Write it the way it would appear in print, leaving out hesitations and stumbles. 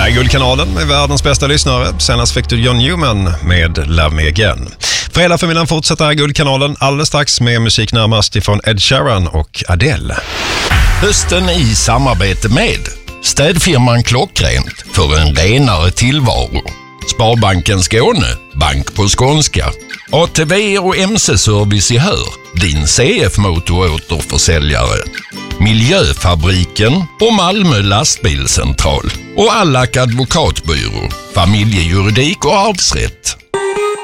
här är Guldkanalen med världens bästa lyssnare. Senast fick du John Newman med Love Me Again. Fredag förmiddagen fortsätter här Guldkanalen alldeles strax med musik närmast ifrån Ed Sheeran och Adele. Hösten i samarbete med städfirman Klockrent för en renare tillvaro. Sparbanken Skåne, bank på skånska. ATV och MC-service i Hör, din CF-motoråterförsäljare. Miljöfabriken och Malmö lastbilscentral. Och Allak advokatbyrå, familjejuridik och arvsrätt.